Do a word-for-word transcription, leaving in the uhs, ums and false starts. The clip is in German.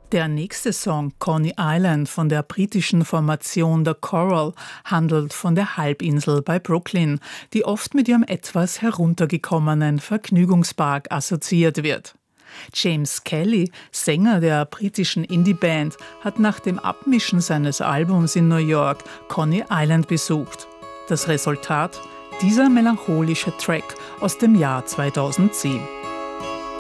Der nächste Song, Coney Island von der britischen Formation The Coral, handelt von der Halbinsel bei Brooklyn, die oft mit ihrem etwas heruntergekommenen Vergnügungspark assoziiert wird. James Kelly, Sänger der britischen Indie-Band, hat nach dem Abmischen seines Albums in New York Coney Island besucht. Das Resultat? Dieser melancholische Track aus dem Jahr zweitausendzehn.